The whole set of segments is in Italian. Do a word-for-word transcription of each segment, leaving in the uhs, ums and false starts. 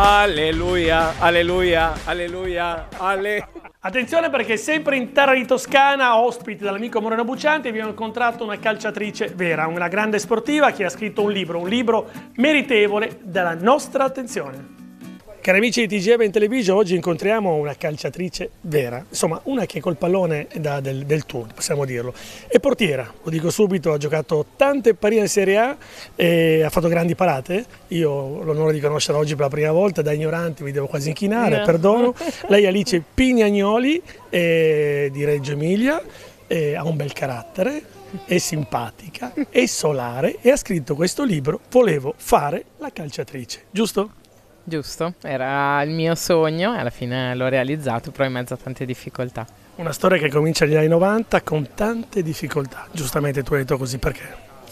Alleluia, alleluia, alleluia, alle... Attenzione perché sempre in terra di Toscana, ospiti dall'amico Moreno Buccianti, abbiamo incontrato una calciatrice vera, una grande sportiva che ha scritto un libro, un libro meritevole della nostra attenzione. Cari amici di T G M in Television, oggi incontriamo una calciatrice vera, insomma una che col pallone è da del, del tour, possiamo dirlo. È portiera, lo dico subito, ha giocato tante partite in Serie A e ha fatto grandi parate. Io ho l'onore di conoscerla oggi per la prima volta, da ignorante mi devo quasi inchinare, no. Perdono. Lei è Alice Pignagnoli, eh, di Reggio Emilia, eh, ha un bel carattere, è simpatica, è solare e ha scritto questo libro Volevo fare la calciatrice, giusto? Giusto, era il mio sogno e alla fine l'ho realizzato, però in mezzo a tante difficoltà. Una storia che comincia negli anni novanta con tante difficoltà, giustamente tu hai detto così, perché?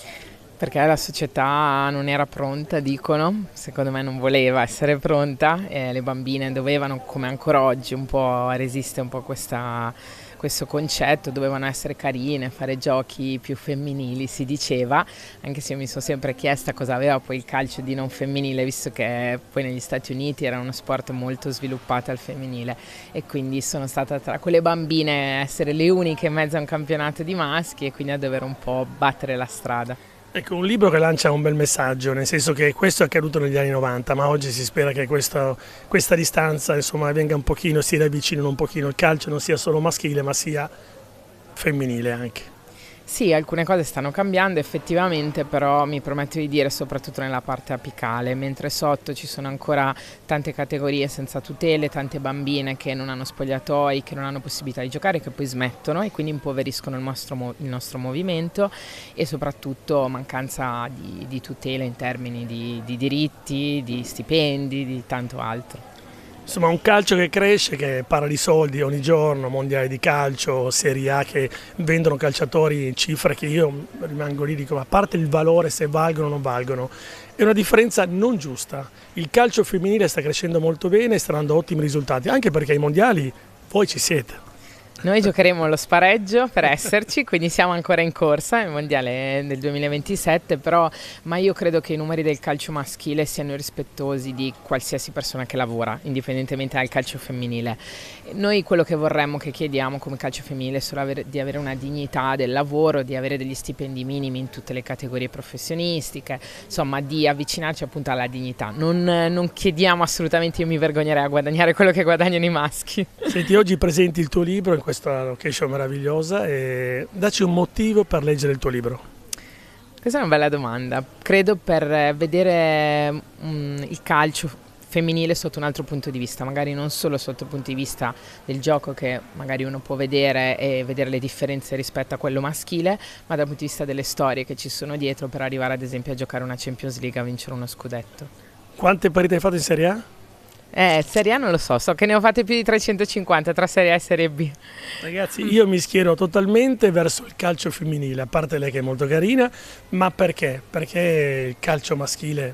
Perché la società non era pronta, dicono, secondo me non voleva essere pronta e le bambine dovevano, come ancora oggi, un po' resistere un po' a questa... questo concetto, dovevano essere carine, fare giochi più femminili, si diceva, anche se io mi sono sempre chiesta cosa aveva poi il calcio di non femminile, visto che poi negli Stati Uniti era uno sport molto sviluppato al femminile e quindi sono stata tra quelle bambine a essere le uniche in mezzo a un campionato di maschi e quindi a dover un po' battere la strada. Ecco, un libro che lancia un bel messaggio, nel senso che questo è accaduto negli anni novanta, ma oggi si spera che questo, questa distanza insomma venga un pochino, si ravvicinino un pochino, il calcio non sia solo maschile ma sia femminile anche. Sì, alcune cose stanno cambiando effettivamente, però mi permetto di dire soprattutto nella parte apicale, mentre sotto ci sono ancora tante categorie senza tutele, tante bambine che non hanno spogliatoi, che non hanno possibilità di giocare, che poi smettono e quindi impoveriscono il nostro, il nostro movimento e soprattutto mancanza di, di tutele in termini di, di diritti, di stipendi, di tanto altro. Insomma un calcio che cresce, che parla di soldi ogni giorno, mondiali di calcio, Serie A che vendono calciatori cifre che io rimango lì, dico, a parte il valore se valgono o non valgono, è una differenza non giusta. Il calcio femminile sta crescendo molto bene e sta dando ottimi risultati, anche perché ai mondiali voi ci siete. Noi giocheremo lo spareggio per esserci, quindi siamo ancora in corsa, il mondiale del duemilaventisette, però ma io credo che i numeri del calcio maschile siano rispettosi di qualsiasi persona che lavora, indipendentemente dal calcio femminile. Noi quello che vorremmo, che chiediamo come calcio femminile è solo avere, di avere una dignità del lavoro, di avere degli stipendi minimi in tutte le categorie professionistiche, insomma di avvicinarci appunto alla dignità. Non, non chiediamo assolutamente, io mi vergognerei a guadagnare quello che guadagnano i maschi. Senti, oggi presenti il tuo libro in questa location meravigliosa e dacci un motivo per leggere il tuo libro. Questa è una bella domanda, credo per vedere um, il calcio femminile sotto un altro punto di vista, magari non solo sotto il punto di vista del gioco che magari uno può vedere e vedere le differenze rispetto a quello maschile, ma dal punto di vista delle storie che ci sono dietro per arrivare ad esempio a giocare una Champions League, a vincere uno scudetto. Quante partite hai fatto in Serie A? Eh, Serie A non lo so, so che ne ho fatte più di trecentocinquanta tra Serie A e Serie B. Ragazzi, io mi schiero totalmente verso il calcio femminile, a parte lei che è molto carina, ma perché? Perché il calcio maschile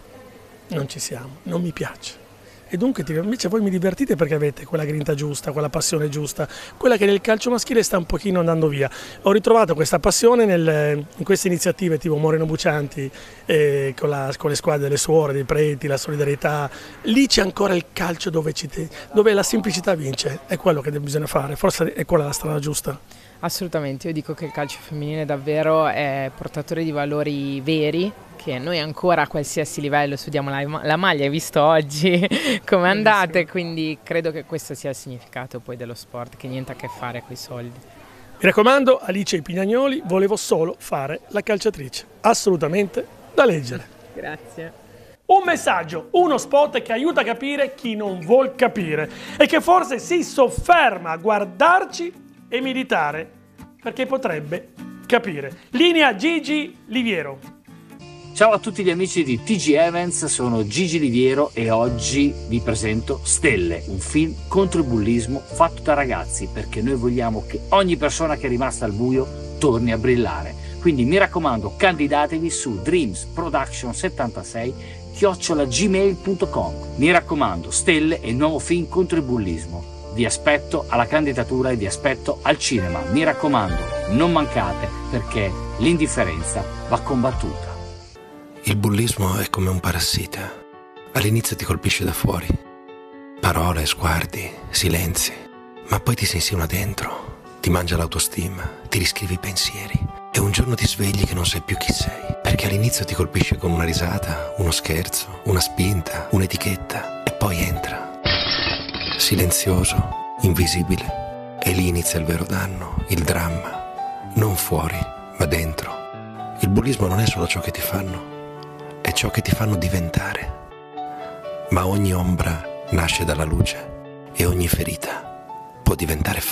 non ci siamo, non mi piace. E dunque invece voi mi divertite perché avete quella grinta giusta, quella passione giusta, quella che nel calcio maschile sta un pochino andando via. Ho ritrovato questa passione nel, in queste iniziative tipo Moreno Buccianti, eh, con, la, con le squadre delle suore, dei preti, la solidarietà. Lì c'è ancora il calcio dove, ci, dove la semplicità vince, è quello che bisogna fare, forse è quella la strada giusta. Assolutamente, io dico che il calcio femminile davvero è portatore di valori veri, che noi ancora a qualsiasi livello studiamo la, la maglia, hai visto oggi come andate, quindi credo che questo sia il significato poi dello sport, che niente a che fare con i soldi. Mi raccomando, Alice Pignagnoli, volevo solo fare la calciatrice, assolutamente da leggere. Grazie. Un messaggio, uno spot che aiuta a capire chi non vuol capire e che forse si sofferma a guardarci e meditare perché potrebbe capire. Linea Gigi Liviero. Ciao a tutti gli amici di T G Events, sono Gigi Liviero e oggi vi presento Stelle, un film contro il bullismo fatto da ragazzi, perché noi vogliamo che ogni persona che è rimasta al buio torni a brillare. Quindi mi raccomando, candidatevi su dreams production settantasei chiocciola gmail punto com. Mi raccomando, Stelle è il nuovo film contro il bullismo. Vi aspetto alla candidatura e vi aspetto al cinema. Mi raccomando, non mancate, perché l'indifferenza va combattuta. Il bullismo è come un parassita. All'inizio ti colpisce da fuori. Parole, sguardi, silenzi. Ma poi ti insinuato dentro, ti mangia l'autostima, ti riscrivi i pensieri e un giorno ti svegli che non sai più chi sei. Perché all'inizio ti colpisce con una risata, uno scherzo, una spinta, un'etichetta e poi entra. Silenzioso, invisibile. E lì inizia il vero danno, il dramma. Non fuori, ma dentro. Il bullismo non è solo ciò che ti fanno, è ciò che ti fanno diventare. Ma ogni ombra nasce dalla luce e ogni ferita può diventare